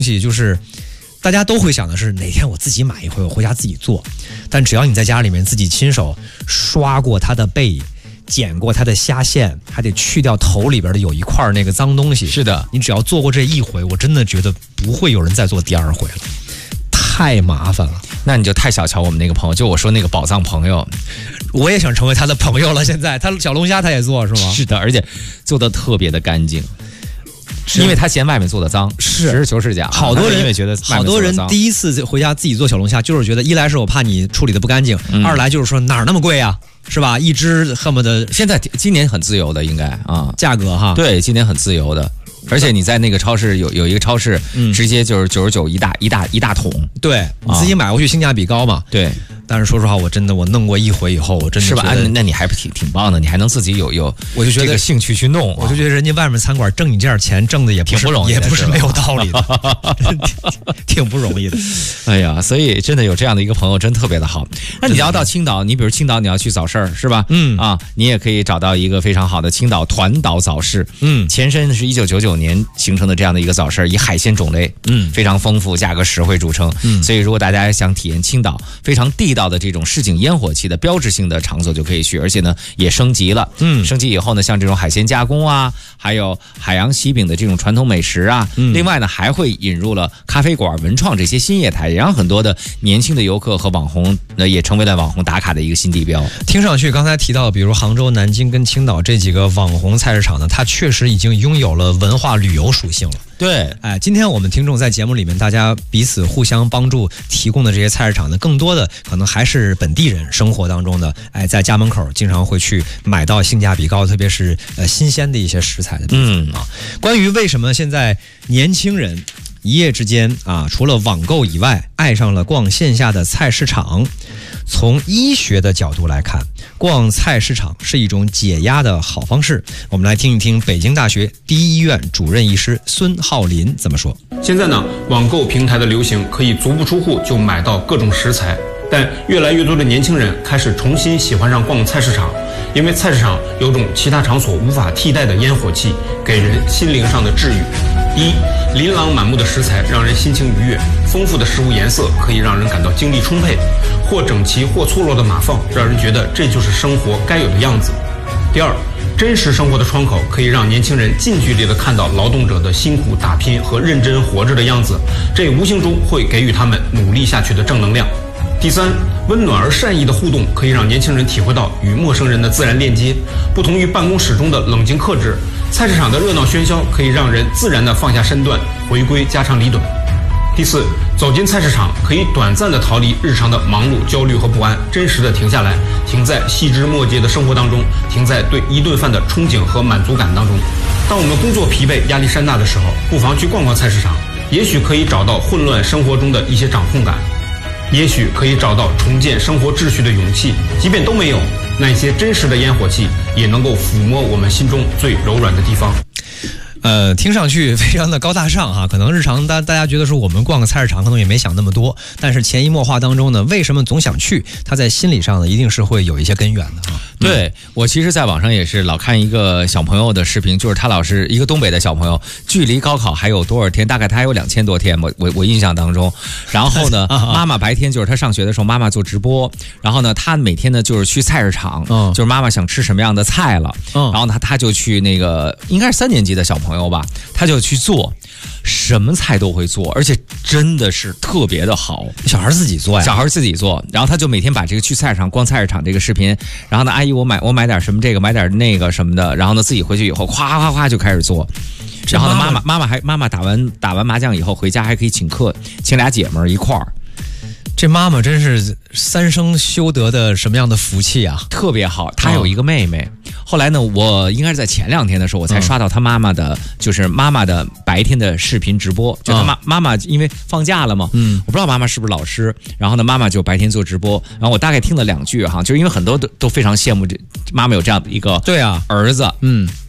西就是大家都会想的是哪天我自己买一回，我回家自己做。但只要你在家里面自己亲手刷过它的背，剪过它的虾线，还得去掉头里边的有一块那个脏东西。 是的， 你只要做过这一回，我真的觉得不会有人再做第二回了，太麻烦了。 那你就太小瞧我们那个朋友，就我说那个宝藏朋友， 我也想成为他的朋友了。现在他小龙虾他也做是吗？ 是的，而且做的特别的干净。因为他嫌外面做的脏， 是实事求是讲， 好多人因为觉得好多人第一次回家自己做小龙虾，就是觉得一来是我怕你处理的不干净，二来就是说哪儿那么贵啊，是吧？一只恨不得现在今年很自由的，应该啊， 价格哈， 对，今年很自由的。而且你在那个超市有一个超市，直接就是99一大桶， 对，你自己买回去性价比高嘛， 对。 但是说实话，我弄过一回以后，我真的是吧？那你还挺棒的，你还能自己有， 我就觉得这个兴趣去弄， 我就觉得人家外面餐馆挣你这点钱，挣的也挺不容易， 也不是没有道理的，挺不容易的。 哎呀，所以真的有这样的一个朋友，真特别的好。那你要到青岛，你比如青岛你要去早市是吧？你也可以找到一个非常好的青岛团岛早市。前身是1999年形成的这样的一个早市，以海鲜种类非常丰富，价格实惠著称。所以如果大家想体验青岛非常地道的这种市井烟火气的标志性的场所，就可以去，而且呢也升级了。升级以后呢，像这种海鲜加工啊，还有海洋喜饼的这种传统美食啊，另外呢还会引入了咖啡馆、文创这些新业态，也让很多的年轻的游客和网红也成为了网红打卡的一个新地标。听上去刚才提到比如杭州、南京跟青岛这几个网红菜市场呢，它确实已经拥有了文化旅游属性了。对，今天我们听众在节目里面，大家彼此互相帮助提供的这些菜市场呢，更多的可能还是本地人生活当中的，在家门口经常会去买到性价比高，特别是新鲜的一些食材的地方。关于为什么现在年轻人一夜之间除了网购以外，爱上了逛线下的菜市场，从医学的角度来看，逛菜市场是一种解压的好方式。我们来听一听北京大学第一医院主任医师孙浩林怎么说。 现在呢，网购平台的流行可以足不出户就买到各种食材，但越来越多的年轻人开始重新喜欢上逛菜市场，因为菜市场有种其他场所无法替代的烟火气，给人心灵上的治愈。一，琳琅满目的食材让人心情愉悦，丰富的食物颜色可以让人感到精力充沛，或整齐或错落的码放让人觉得这就是生活该有的样子。第二，真实生活的窗口可以让年轻人近距离地看到劳动者的辛苦打拼和认真活着的样子，这无形中会给予他们努力下去的正能量。第三，温暖而善意的互动可以让年轻人体会到与陌生人的自然链接，不同于办公室中的冷静克制，菜市场的热闹喧嚣可以让人自然地放下身段，回归家长里短。第四，走进菜市场可以短暂地逃离日常的忙碌、焦虑和不安，真实地停下来，停在细枝末节的生活当中，停在对一顿饭的憧憬和满足感当中。当我们工作疲惫、压力山大的时候，不妨去逛逛菜市场，也许可以找到混乱生活中的一些掌控感，也许可以找到重建生活秩序的勇气，即便都没有，那些真实的烟火气也能够抚摸我们心中最柔软的地方。 听上去非常的高大上哈，可能日常大家觉得说我们逛个菜市场可能也没想那么多，但是潜移默化当中呢，为什么总想去？他在心理上呢，一定是会有一些根源的哈。 对，我其实在网上也是老看一个小朋友的视频，就是他老是一个东北的小朋友，距离高考还有多少天？大概他还有2000多天，我印象当中。然后呢，妈妈白天就是他上学的时候，妈妈做直播，然后呢，他每天呢就是去菜市场，就是妈妈想吃什么样的菜了，然后他就去那个应该是3年级的小朋友吧，他就去做。什么菜都会做，而且真的是特别的好。 小孩自己做呀？ 小孩自己做，然后他就每天把这个去菜市场逛菜市场这个视频，然后呢，阿姨我买点什么这个，买点那个什么的，然后呢自己回去以后夸夸夸就开始做。然后呢，妈妈打完麻将以后回家还可以请客，请俩姐们儿一块儿。 这妈妈真是三生修得的什么样的福气啊， 特别好。她有一个妹妹，后来呢，我应该是在前2天的时候，我才刷到她妈妈的，就是妈妈的白天的视频直播。就她妈妈因为放假了嘛，我不知道妈妈是不是老师，然后呢，妈妈就白天做直播，然后我大概听了2句哈，就是因为很多都非常羡慕这妈妈有这样的一个对啊儿子，